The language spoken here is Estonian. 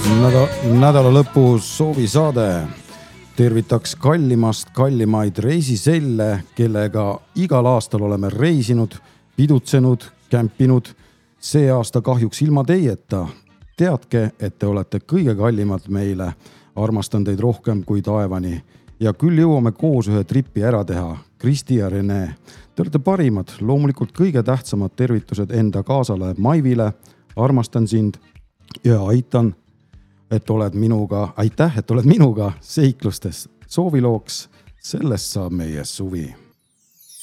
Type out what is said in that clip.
Nädala lõpu soovisaade tervitaks kallimaid reisiselle, kellega igal aastal oleme reisinud, pidutsenud, kämpinud. See aasta kahjuks ilma teieta. Teadke, et te olete kõige kallimad meile. Armastan teid rohkem kui taevani. Ja küll jõuame koos ühe tripi ära teha. Kristi ja Rene. Te olete parimad, loomulikult kõige tähtsamad tervitused enda kaasale Maivile. Armastan sind ja aitäh, et oled minuga seiklustes. Soovilooks, sellest saab meie suvi.